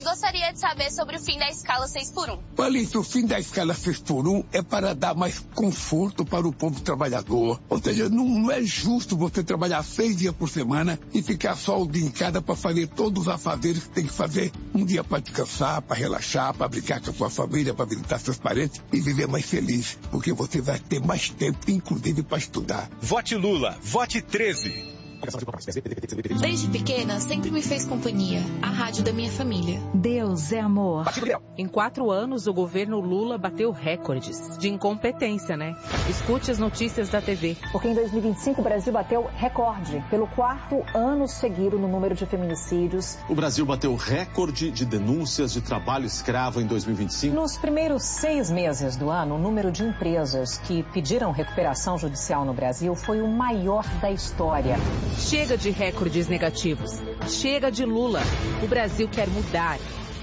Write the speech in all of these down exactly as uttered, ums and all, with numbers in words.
gostaria de saber sobre o fim da escala seis por um. Alice, o fim da escala seis por um é para dar mais conforto para o povo trabalhador. Ou seja, não, não é justo você trabalhar seis dias por semana e ficar só o dia em casa para fazer todos os afazeres que tem que fazer. Um dia para descansar, para relaxar, para brincar com a sua família, para visitar seus parentes e viver mais feliz. Porque você vai ter mais tempo, inclusive, para estudar. Vote Lula, vote treze. Desde pequena, sempre me fez companhia. A rádio da minha família. Deus é amor. Em quatro anos, o governo Lula bateu recordes de incompetência, né? Escute as notícias da T V. Porque em dois mil e vinte e cinco o Brasil bateu recorde pelo quarto ano seguido no número de feminicídios. O Brasil bateu recorde de denúncias de trabalho escravo em dois mil e vinte e cinco. Nos primeiros seis meses do ano, o número de empresas que pediram recuperação judicial no Brasil foi o maior da história. Chega de recordes negativos. Chega de Lula. O Brasil quer mudar.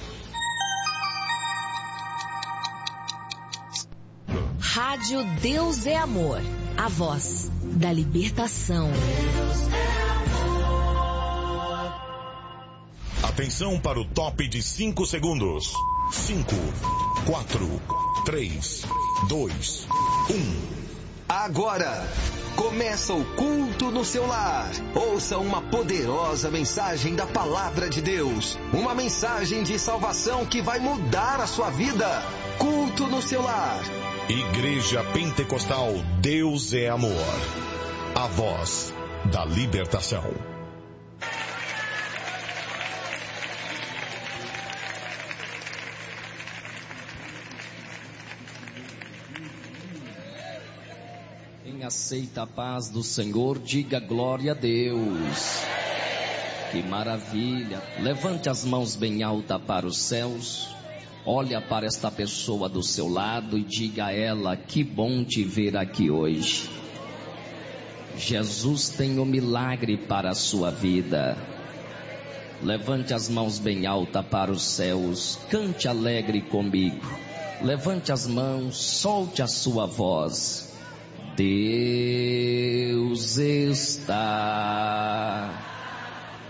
Rádio Deus é Amor. A voz da libertação. Atenção para o top de cinco segundos. cinco, quatro, três, dois, um. Agora, começa o culto no seu lar. Ouça uma poderosa mensagem da Palavra de Deus. Uma mensagem de salvação que vai mudar a sua vida. Culto no seu lar. Igreja Pentecostal Deus é Amor. A voz da libertação. Quem aceita a paz do Senhor, diga glória a Deus. Que maravilha. Levante as mãos bem alta para os céus. Olha para esta pessoa do seu lado e diga a ela: que bom te ver aqui hoje. Jesus tem um milagre para a sua vida. Levante as mãos bem alta para os céus. Cante alegre comigo. Levante as mãos, solte a sua voz. Deus está